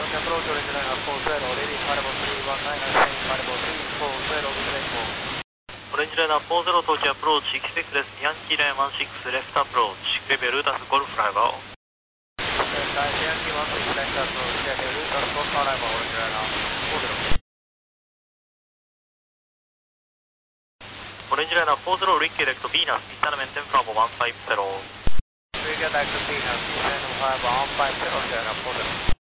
approach original 40, ready, Malibu 319, Malibu 340, select オレンジライナー40東京アプローチ、エキセクです。ヤンキーライン16、レフトアプローチ、レベルダスゴルフライバー。 Yankee 16, left approach, level, that's Golf Arrival, orange liner 40. オレンジライナー40、リッキーレクト、ビーナス、インターナメンテンフラボ150。 We get back to Venus, Venus 5, 150, Sierra 40.